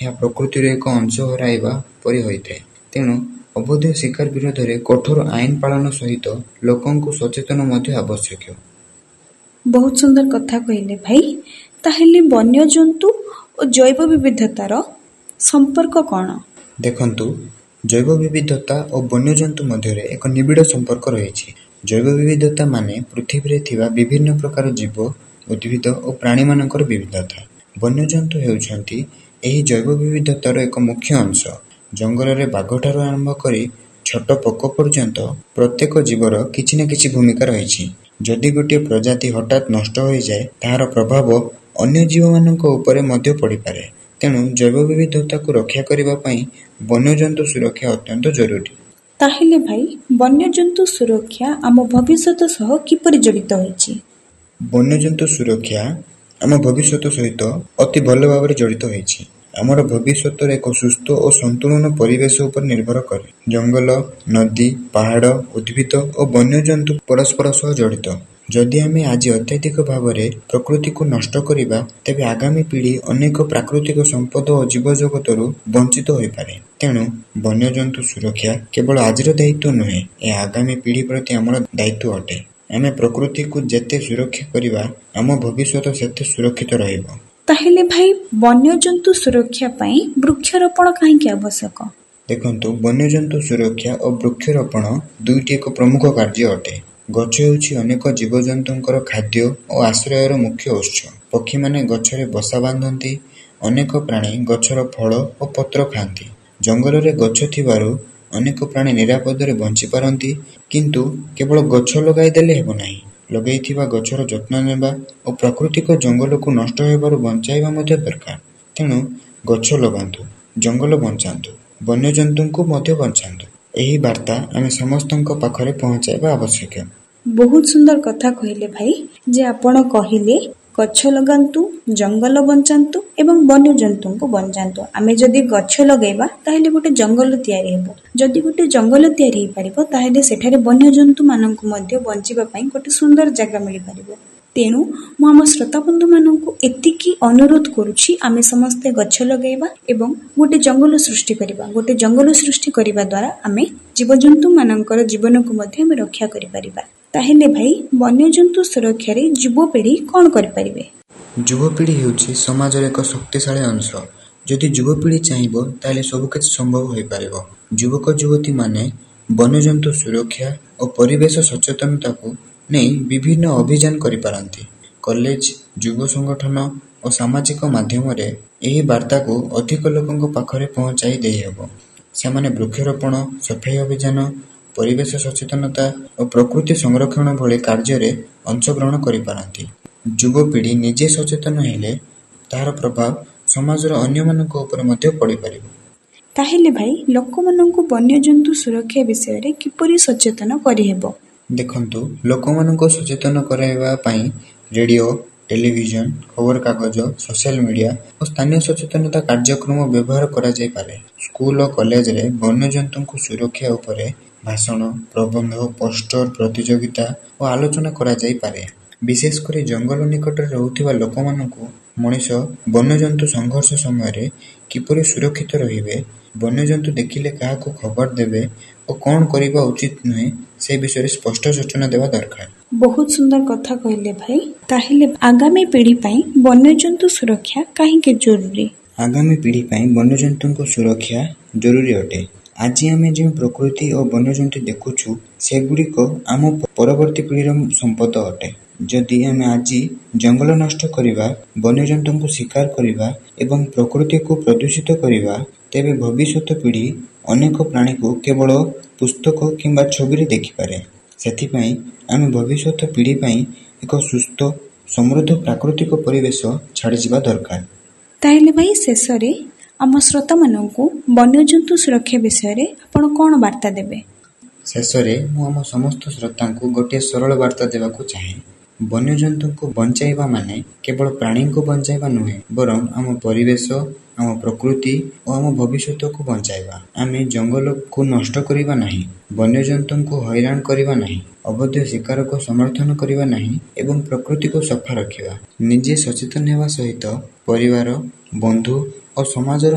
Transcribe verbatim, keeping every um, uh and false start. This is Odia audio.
ଏହା ପ୍ରକୃତିର ଏକ ଅଂଶ ହରାଇବା ପରି ହୋଇଥାଏ। ତେଣୁ ଅବୈଧ ଶିକାର ବିରୋଧରେ କଠୋର ଆଇନ ପାଳନ ସହିତ ଲୋକଙ୍କୁ ସଚେତନ ମଧ୍ୟ ଆବଶ୍ୟକ। ବହୁତ ସୁନ୍ଦର କଥା କହିଲେ ଭାଇ। ତାହେଲେ ବନ୍ୟଜନ୍ତୁ ଓ ଜୈବ ବିବିଧତାର ସମ୍ପର୍କ କ'ଣ? ଦେଖନ୍ତୁ, ଜୈବ ବିବିଧତା ଓ ବନ୍ୟଜନ୍ତୁ ମଧ୍ୟରେ ଏକ ନିବିଡ଼ ସମ୍ପର୍କ ରହିଛି। ଜୈବ ବିବିଧତା ମାନେ ପୃଥିବୀରେ ଥିବା ବିଭିନ୍ନ ପ୍ରକାର ଜୀବ, ଉଦ୍ଭିଦ ଓ ପ୍ରାଣୀମାନଙ୍କର ବିବିଧତା। ବନ୍ୟଜନ୍ତୁ ହେଉଛନ୍ତି ଏହି ଜୈବ ବିବିଧତାର ଏକ ମୁଖ୍ୟ ଅଂଶ। ଜଙ୍ଗଲରେ ବାଘଠାରୁ ଆରମ୍ଭ କରି ଛୋଟ ପୋକ ପର୍ଯ୍ୟନ୍ତ ପ୍ରତ୍ୟେକ ଜୀବର କିଛି ନା କିଛି ଭୂମିକା ରହିଛି। ଯଦି ଗୋଟିଏ ପ୍ରଜାତି ହଠାତ୍ ନଷ୍ଟ ହୋଇଯାଏ, ତାହାର ପ୍ରଭାବ ଅନ୍ୟ ଜୀବମାନଙ୍କ ଉପରେ ମଧ୍ୟ ପଡ଼ିପାରେ। ତେଣୁ ଜୈବ ବିବିଧତାକୁ ରକ୍ଷା କରିବା ପାଇଁ ବନ୍ୟଜନ୍ତୁ ସୁରକ୍ଷା ଅତ୍ୟନ୍ତ ଜରୁରୀ। ତାହେଲେ ଭାଇ, ବନ୍ୟଜନ୍ତୁ ସୁରକ୍ଷା ଆମ ଭବିଷ୍ୟତ ସହ କିପରି ଜଡ଼ିତ ହୋଇଛି? ବନ୍ୟଜନ୍ତୁ ସୁରକ୍ଷା ଆମ ଭବିଷ୍ୟତ ସହିତ ଅତି ଭଲ ଭାବରେ ଜଡ଼ିତ ହୋଇଛି। ଆମର ଭବିଷ୍ୟତର ଏକ ସୁସ୍ଥ ଓ ସନ୍ତୁଳନ ପରିବେଶ ଉପରେ ନିର୍ଭର କରେ। ଜଙ୍ଗଲ, ନଦୀ, ପାହାଡ଼, ଉଦ୍ଭିଦ ଓ ବନ୍ୟଜନ୍ତୁ ପରସ୍ପର ସହ ଜଡ଼ିତ। ଯଦି ଆମେ ଆଜି ଅତ୍ୟଧିକ ଭାବରେ ପ୍ରକୃତିକୁ ନଷ୍ଟ କରିବା, ତେବେ ଆଗାମୀ ପିଢ଼ି ଅନେକ ପ୍ରାକୃତିକ ସମ୍ପଦ ଓ ଜୀବଜଗତରୁ ବଞ୍ଚିତ ହୋଇପାରେ। ତେଣୁ ବନ୍ୟଜନ୍ତୁ ସୁରକ୍ଷା କେବଳ ଆଜିର ଦାୟିତ୍ୱ ନୁହେଁ, ଏହା ଆଗାମୀ ପିଢ଼ି ପ୍ରତି ଆମର ଦାୟିତ୍ୱ ଅଟେ। ଆମେ ପ୍ରକୃତିକୁ ଯେତେ ସୁରକ୍ଷା କରିବା, ଆମ ଭବିଷ୍ୟତ ସେତେ ସୁରକ୍ଷିତ ରହିବ। ତାହେଲେ ଭାଇ, ବନ୍ୟଜନ୍ତୁ ସୁରକ୍ଷା ପାଇଁ ବୃକ୍ଷରୋପଣ କାହିଁକି ଆବଶ୍ୟକ? ଦେଖନ୍ତୁ, ବନ୍ୟଜନ୍ତୁ ସୁରକ୍ଷା ଓ ବୃକ୍ଷରୋପଣ ଦୁଇଟି ଏକ ପ୍ରମୁଖ କାର୍ଯ୍ୟ ଅଟେ। ଗଛ ହେଉଛି ଅନେକ ଜୀବଜନ୍ତୁଙ୍କର ଖାଦ୍ୟ ଓ ଆଶ୍ରୟର ମୁଖ୍ୟ ଉତ୍ସ। ପକ୍ଷୀମାନେ ଗଛରେ ବସା ବାନ୍ଧନ୍ତି। ଅନେକ ପ୍ରାଣୀ ଗଛର ଫଳ ଓ ପତ୍ର ଖାଆନ୍ତି। ଜଙ୍ଗଲରେ ଗଛ ଥିବାରୁ ଅନେକ ପ୍ରାଣୀ ନିରାପଦରେ ବଞ୍ଚିପାରନ୍ତି। କିନ୍ତୁ କେବଳ ଗଛ ଲଗାଇ ଦେଲେ ହେବ ନାହିଁ। ଲଗାଇଥିବା ଗଛର ଯତ୍ନ ନେବା ଓ ପ୍ରାକୃତିକ ଜଙ୍ଗଲକୁ ନଷ୍ଟ ହେବାରୁ ବଞ୍ଚାଇବା ମଧ୍ୟ ଦରକାର। ତେଣୁ ଗଛ ଲଗାନ୍ତୁ, ଜଙ୍ଗଲ ବଞ୍ଚାନ୍ତୁ, ବନ୍ୟଜନ୍ତୁଙ୍କୁ ମଧ୍ୟ ବଞ୍ଚାନ୍ତୁ। ଏହି ବାର୍ତ୍ତା ଆମେ ସମସ୍ତଙ୍କ ପାଖରେ ପହଞ୍ଚାଇବା ଆବଶ୍ୟକ। ବହୁତ ସୁନ୍ଦର କଥା କହିଲେ ଭାଇ, ଯେ ଆପଣ କହିଲେ ଗଛ ଲଗାନ୍ତୁ, ଜଙ୍ଗଲ ବଞ୍ଚାନ୍ତୁ ଏବଂ ବନ୍ୟଜନ୍ତୁଙ୍କୁ ବଞ୍ଚାନ୍ତୁ। ଆମେ ଯଦି ଗଛ ଲଗାଇବା, ତାହେଲେ ଗୋଟେ ଜଙ୍ଗଲ ତିଆରି ହେବ। ଯଦି ଗୋଟେ ଜଙ୍ଗଲ ତିଆରି ହେଇପାରିବ, ତାହେଲେ ସେଠାରେ ବନ୍ୟଜନ୍ତୁ ମାନଙ୍କୁ ମଧ୍ୟ ବଞ୍ଚିବା ପାଇଁ ଗୋଟେ ସୁନ୍ଦର ଜାଗା ମିଳିପାରିବ। ତେଣୁ ମୁଁ ଆମ ଶ୍ରୋତାବନ୍ଧୁ ମାନଙ୍କୁ ଏତିକି ଅନୁରୋଧ କରୁଛି, ଆମେ ସମସ୍ତେ ଗଛ ଲଗାଇବା ଏବଂ ଗୋଟେ ଜଙ୍ଗଲ ସୃଷ୍ଟି କରିବା। ଗୋଟେ ଜଙ୍ଗଲ ସୃଷ୍ଟି କରିବା ଦ୍ୱାରା ଆମେ ଜୀବଜନ୍ତୁ ମାନଙ୍କର ଜୀବନକୁ ମଧ୍ୟ ଆମେ ରକ୍ଷା କରିପାରିବା। ତାହେଲେ ଭାଇ, ବନ୍ୟଜନ୍ତୁ ସୁରକ୍ଷାରେ ଯୁବପିଢ଼ି କ'ଣ କରିପାରିବେ? ଯୁବପିଢ଼ି ହେଉଛି ସମାଜର ଏକ ଶକ୍ତିଶାଳୀ ଅଂଶ। ଯଦି ଯୁବପିଢ଼ି ଚାହିଁବ, ତାହେଲେ ସବୁକିଛି ସମ୍ଭବ ହୋଇପାରିବ। ଯୁବକ ଯୁବତୀମାନେ ବନ୍ୟଜନ୍ତୁ ସୁରକ୍ଷା ଓ ପରିବେଶ ସଚେତନତାକୁ ନେଇ ବିଭିନ୍ନ ଅଭିଯାନ କରିପାରନ୍ତି। କଲେଜ, ଯୁବ ସଂଗଠନ ଓ ସାମାଜିକ ମାଧ୍ୟମରେ ଏହି ବାର୍ତ୍ତାକୁ ଅଧିକ ଲୋକଙ୍କ ପାଖରେ ପହଞ୍ଚାଇ ଦେଇହେବ। ସେମାନେ ବୃକ୍ଷରୋପଣ, ସଫାଇ ଅଭିଯାନ, ପରିବେଶ ସଚେତନତା ଓ ପ୍ରକୃତି ସଂରକ୍ଷଣ ଭଳି କାର୍ଯ୍ୟରେ ଅଂଶଗ୍ରହଣ କରିପାରନ୍ତି। ଯୁବପିଢ଼ି ନିଜେ ସଚେତନ ହେଲେ ତାହାର ପ୍ରଭାବ ସମାଜର ଅନ୍ୟମାନଙ୍କ ଉପରେ ମଧ୍ୟ ପଡ଼ିପାରିବ। ତାହେଲେ ଭାଇ, ଲୋକମାନଙ୍କୁ ବନ୍ୟଜନ୍ତୁ ସୁରକ୍ଷା ବିଷୟରେ କିପରି ସଚେତନ କରିହେବ? ଦେଖନ୍ତୁ, ଲୋକମାନଙ୍କୁ ସଚେତନ କରାଇବା ପାଇଁ ରେଡ଼ିଓ, ଟେଲିଭିଜନ, ଖବରକାଗଜ, ସୋସିଆଲ ମିଡ଼ିଆ ଓ ସ୍ଥାନୀୟ ସଚେତନତା କାର୍ଯ୍ୟକ୍ରମ ବ୍ୟବହାର କରାଯାଇପାରେ। ସ୍କୁଲ ଓ କଲେଜରେ ବନ୍ୟଜନ୍ତୁଙ୍କୁ ସୁରକ୍ଷା ଉପରେ ଭାଷଣ, ପ୍ରବନ୍ଧ, ପୋଷ୍ଟର, ପ୍ରତିଯୋଗିତା ଓ ଆଲୋଚନା କରାଯାଇପାରେ। ବିଶେଷ କରି ଜଙ୍ଗଲ ନିକଟରେ ରହୁଥିବା ଲୋକମାନଙ୍କୁ ମଣିଷ ବନ୍ୟଜନ୍ତୁ ସଂଘର୍ଷ ସମୟରେ କିପରି ସୁରକ୍ଷିତ ରହିବେ, ବନ୍ୟଜନ୍ତୁ ଦେଖିଲେ କାହାକୁ ଖବର ଦେବେ ଓ କ'ଣ କରିବା ଉଚିତ ନୁହେଁ, ସେ ବିଷୟରେ ସ୍ପଷ୍ଟ ସୂଚନା ଦେବା ଦରକାର। ବହୁତ ସୁନ୍ଦର କଥା କହିଲେ ଭାଇ। ତାହେଲେ ଆଗାମୀ ପିଢ଼ି ପାଇଁ ବନ୍ୟଜନ୍ତୁ ସୁରକ୍ଷା କାହିଁକି ଜରୁରୀ? ଆଗାମୀ ପିଢ଼ି ପାଇଁ ବନ୍ୟଜନ୍ତୁଙ୍କ ସୁରକ୍ଷା ଜରୁରୀ ଅଟେ। ଆଜି ଆମେ ଯେଉଁ ପ୍ରକୃତି ଓ ବନ୍ୟଜନ୍ତୁ ଦେଖୁଛୁ, ସେଗୁଡ଼ିକ ଆମ ପରବର୍ତ୍ତୀ ପିଢ଼ିର ସମ୍ପଦ ଅଟେ। ଯଦି ଆମେ ଆଜି ଜଙ୍ଗଲ ନଷ୍ଟ କରିବା, ବନ୍ୟଜନ୍ତୁଙ୍କୁ ଶିକାର କରିବା ଏବଂ ପ୍ରକୃତିକୁ ପ୍ରଦୂଷିତ କରିବା, ତେବେ ଭବିଷ୍ୟତ ପିଢ଼ି ଅନେକ ପ୍ରାଣୀକୁ କେବଳ ପୁସ୍ତକ କିମ୍ବା ଛବିରେ ଦେଖିପାରେ। ସେଥିପାଇଁ ଆମେ ଭବିଷ୍ୟତ ପିଢ଼ି ପାଇଁ ଏକ ସୁସ୍ଥ, ସମୃଦ୍ଧ ପ୍ରାକୃତିକ ପରିବେଶ ଛାଡ଼ିଯିବା ଦରକାର। ତାହେଲେ ଭାଇ, ଶେଷରେ ଆମ ଶ୍ରୋତାମାନଙ୍କୁ ବନ୍ୟଜନ୍ତୁ ସୁରକ୍ଷା ବିଷୟରେ ଆପଣ କ'ଣ ବାର୍ତ୍ତା ଦେବେ? ଶେଷରେ ମୁଁ ଆମ ସମସ୍ତ ଶ୍ରୋତାଙ୍କୁ ଗୋଟିଏ ସରଳ ବାର୍ତ୍ତା ଦେବାକୁ ଚାହେଁ। ବନ୍ୟଜନ୍ତୁଙ୍କୁ ବଞ୍ଚାଇବା ମାନେ କେବଳ ପ୍ରାଣୀଙ୍କୁ ବଞ୍ଚାଇବା ନୁହେଁ, ବରଂ ଆମ ପରିବେଶ, ଆମ ପ୍ରକୃତି ଓ ଆମ ଭବିଷ୍ୟତକୁ ବଞ୍ଚାଇବା। ଆମେ ଜଙ୍ଗଲକୁ ନଷ୍ଟ କରିବା ନାହିଁ, ବନ୍ୟଜନ୍ତୁଙ୍କୁ ହଇରାଣ କରିବା ନାହିଁ, ଅବୈଧ ଶିକାରକୁ ସମର୍ଥନ କରିବା ନାହିଁ ଏବଂ ପ୍ରକୃତିକୁ ସଫା ରଖିବା। ନିଜେ ସଚେତନ ହେବା ସହିତ ପରିବାର, ବନ୍ଧୁ ଓ ସମାଜର